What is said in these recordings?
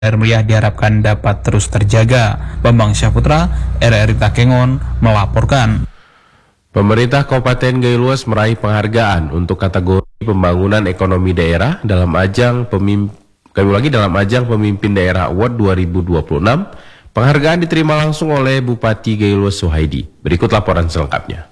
meriah diharapkan dapat terus terjaga. Bambang Syahputra, RRI Takengon, melaporkan. Pemerintah Kabupaten Gayo Luas meraih penghargaan untuk kategori pembangunan ekonomi daerah dalam ajang Pemimpin Daerah Award 2026. Penghargaan diterima langsung oleh Bupati Gayo Luas Suhaidi. Berikut laporan selengkapnya.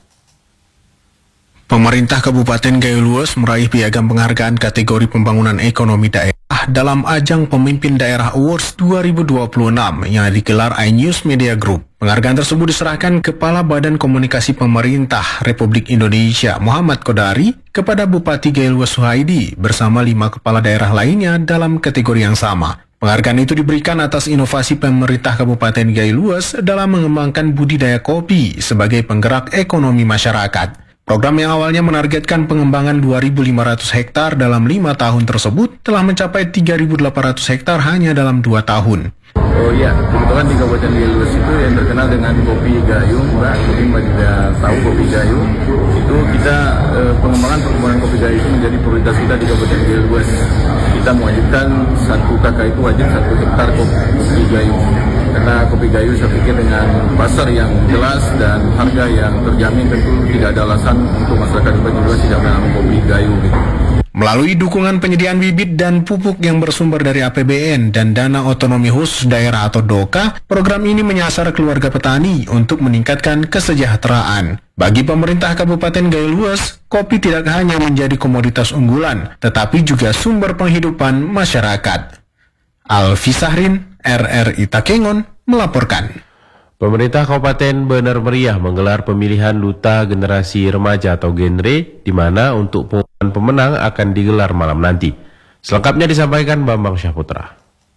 Pemerintah Kabupaten Gayo Luas meraih piagam penghargaan kategori pembangunan ekonomi daerah dalam ajang Pemimpin Daerah Awards 2026 yang digelar iNews Media Group. Penghargaan tersebut diserahkan Kepala Badan Komunikasi Pemerintah Republik Indonesia Muhammad Kodari kepada Bupati Gayo Luas Suhaidi bersama 5 kepala daerah lainnya dalam kategori yang sama. Penghargaan itu diberikan atas inovasi pemerintah Kabupaten Gayo Luas dalam mengembangkan budidaya kopi sebagai penggerak ekonomi masyarakat. Program yang awalnya menargetkan pengembangan 2.500 hektar dalam 5 tahun tersebut telah mencapai 3.800 hektar hanya dalam 2 tahun. Oh iya, kebetulan di Kabupaten Gayo Luas itu yang terkenal dengan kopi Gayo, Mbak. Mungkin Mbak juga tahu kopi Gayo. Itu kita pengembangan perkebunan kopi Gayo itu menjadi prioritas kita di Kabupaten Gayo Luas. Kita mewajibkan 1 KK itu wajib 1 hektar kopi Gayo. Karena kopi Gayo saya pikir dengan pasar yang jelas dan harga yang terjamin tentu tidak ada alasan untuk masyarakat Kabupaten Luas tidak menanam kopi Gayo gitu. Melalui dukungan penyediaan bibit dan pupuk yang bersumber dari APBN dan Dana Otonomi Khusus Daerah atau DOKA, program ini menyasar keluarga petani untuk meningkatkan kesejahteraan. Bagi pemerintah Kabupaten Gayo Luas, kopi tidak hanya menjadi komoditas unggulan, tetapi juga sumber penghidupan masyarakat. Alfi Sahrin, RRI Takengon, melaporkan. Pemerintah Kabupaten Bener Meriah menggelar pemilihan Duta Generasi Remaja atau Genre, di mana untuk pengumuman pemenang akan digelar malam nanti. Selengkapnya disampaikan Bambang Syahputra.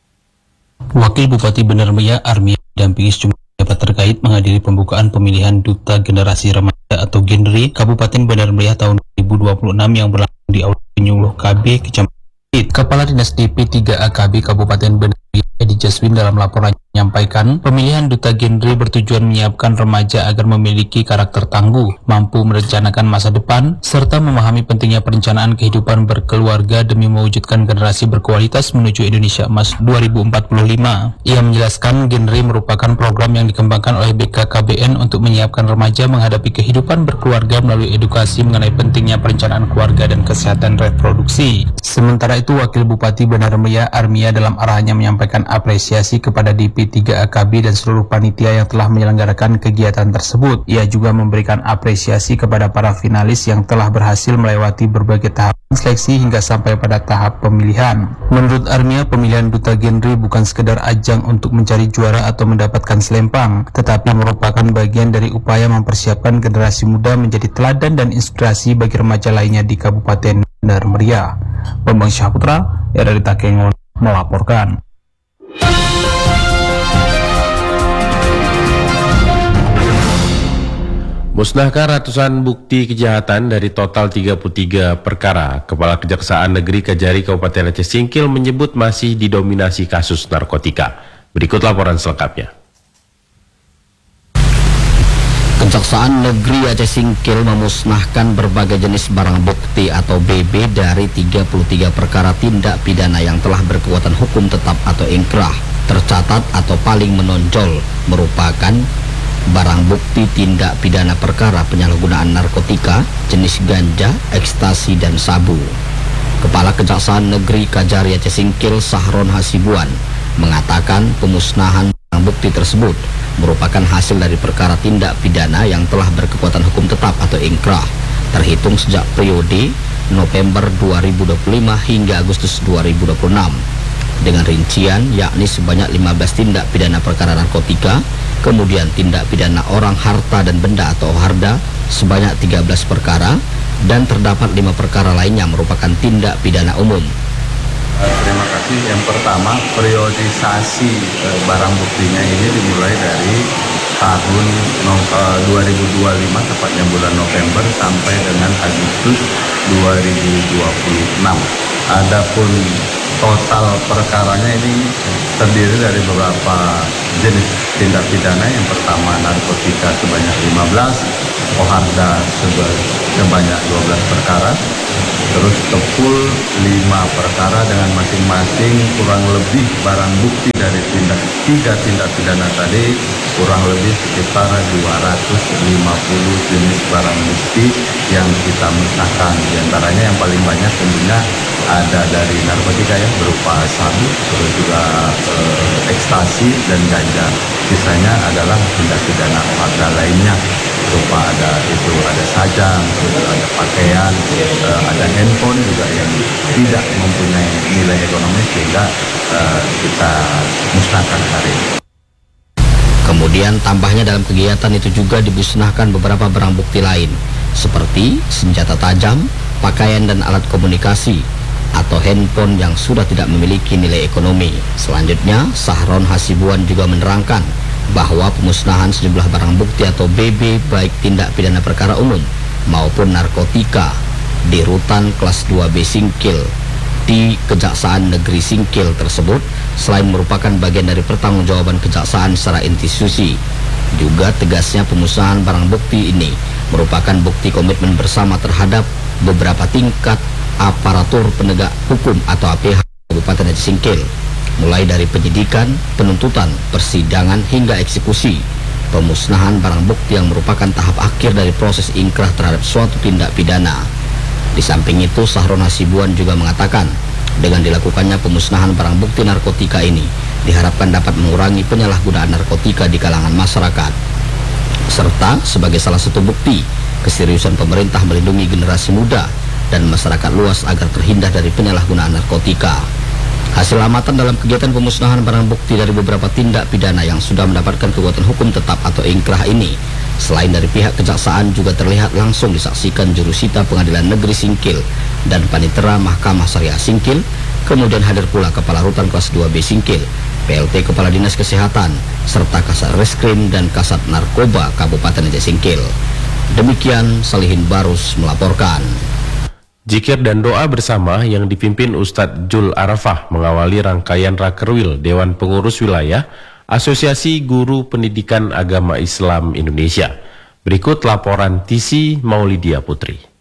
Wakil Bupati Bener Meriah Armia didampingi sejumlah pejabat terkait menghadiri pembukaan pemilihan Duta Generasi Remaja atau Genre Kabupaten Bener Meriah tahun 2026 yang berlangsung di Aula Penyuluh KB Kecamatan. Kepala Dinas DP 3 AKB Kabupaten Bener Meriah Edi Jaswin dalam laporannya menyampaikan pemilihan duta genre bertujuan menyiapkan remaja agar memiliki karakter tangguh, mampu merencanakan masa depan, serta memahami pentingnya perencanaan kehidupan berkeluarga demi mewujudkan generasi berkualitas menuju Indonesia Emas 2045. Ia menjelaskan genre merupakan program yang dikembangkan oleh BKKBN untuk menyiapkan remaja menghadapi kehidupan berkeluarga melalui edukasi mengenai pentingnya perencanaan keluarga dan kesehatan reproduksi. Sementara itu, Wakil Bupati Bener Meriah Armia dalam arahannya menyampaikan apresiasi kepada DP 3 AKB dan seluruh panitia yang telah menyelenggarakan kegiatan tersebut. Ia juga memberikan apresiasi kepada para finalis yang telah berhasil melewati berbagai tahap seleksi hingga sampai pada tahap pemilihan. Menurut Armia, pemilihan duta genre bukan sekedar ajang untuk mencari juara atau mendapatkan selempang, tetapi merupakan bagian dari upaya mempersiapkan generasi muda menjadi teladan dan inspirasi bagi remaja lainnya di Kabupaten Bener Meriah. Bambang Syahputra, RRI Takengon, melaporkan. Musnahkan ratusan bukti kejahatan dari total 33 perkara. Kepala Kejaksaan Negeri Kajari Kabupaten Aceh Singkil menyebut masih didominasi kasus narkotika. Berikut laporan selengkapnya. Kejaksaan Negeri Aceh Singkil memusnahkan berbagai jenis barang bukti atau BB dari 33 perkara tindak pidana yang telah berkekuatan hukum tetap atau inkrah. Tercatat atau paling menonjol merupakan barang bukti tindak pidana perkara penyalahgunaan narkotika jenis ganja, ekstasi, dan sabu. Kepala Kejaksaan Negeri Kajari Aceh Singkil Sahron Hasibuan mengatakan pemusnahan barang bukti tersebut merupakan hasil dari perkara tindak pidana yang telah berkekuatan hukum tetap atau inkrah terhitung sejak periode November 2025 hingga Agustus 2026 dengan rincian yakni sebanyak 15 tindak pidana perkara narkotika, kemudian tindak pidana orang, harta, dan benda atau harda sebanyak 13 perkara, dan terdapat 5 perkara lainnya merupakan tindak pidana umum. Terima kasih. Yang pertama, periodisasi barang buktinya ini dimulai dari tahun 2025, tepatnya bulan November sampai dengan Agustus 2026. Adapun total perkaranya ini terdiri dari beberapa jenis tindak pidana. Yang pertama narkotika sebanyak 15, Poharda sebanyak 12 perkara, terus Kepul 5 perkara dengan masing-masing kurang lebih barang bukti dari tiga tindak pidana tadi kurang lebih sekitar 250 jenis barang bukti yang kita musnahkan. Di antaranya yang paling banyak tentunya ada dari narkotika ya, berupa sabu, terus juga ekstasi dan ganja. Sisanya adalah tindak pidana Poharda lainnya, berupa ada sajam, terus ada pakaian, ada handphone juga yang tidak mempunyai nilai ekonomis sehingga kita musnahkan hari ini. Kemudian tambahnya dalam kegiatan itu juga dimusnahkan beberapa barang bukti lain seperti senjata tajam, pakaian dan alat komunikasi atau handphone yang sudah tidak memiliki nilai ekonomi. Selanjutnya, Sahron Hasibuan juga menerangkan bahwa pemusnahan sejumlah barang bukti atau BB baik tindak pidana perkara umum maupun narkotika di rutan kelas 2B Singkil di Kejaksaan Negeri Singkil tersebut selain merupakan bagian dari pertanggungjawaban kejaksaan secara institusi, juga tegasnya pemusnahan barang bukti ini merupakan bukti komitmen bersama terhadap beberapa tingkat aparatur penegak hukum atau APH Kabupaten Aceh Singkil, mulai dari penyidikan, penuntutan, persidangan hingga eksekusi. Pemusnahan barang bukti yang merupakan tahap akhir dari proses ingkrah terhadap suatu tindak pidana. Di samping itu, Sahron Hasibuan juga mengatakan, dengan dilakukannya pemusnahan barang bukti narkotika ini diharapkan dapat mengurangi penyalahgunaan narkotika di kalangan masyarakat, serta sebagai salah satu bukti keseriusan pemerintah melindungi generasi muda dan masyarakat luas agar terhindar dari penyalahgunaan narkotika. Hasil amatan dalam kegiatan pemusnahan barang bukti dari beberapa tindak pidana yang sudah mendapatkan kekuatan hukum tetap atau ingkrah ini, selain dari pihak kejaksaan juga terlihat langsung disaksikan jurusita Pengadilan Negeri Singkil dan Panitera Mahkamah Syariah Singkil, kemudian hadir pula Kepala Rutan Kelas 2B Singkil, PLT Kepala Dinas Kesehatan, serta Kasat Reskrim dan Kasat Narkoba Kabupaten Aceh Singkil. Demikian Salihin Barus melaporkan. Zikir dan doa bersama yang dipimpin Ustadz Jul Arafah mengawali rangkaian Rakerwil Dewan Pengurus Wilayah Asosiasi Guru Pendidikan Agama Islam Indonesia. Berikut laporan Tisi Maulidia Putri.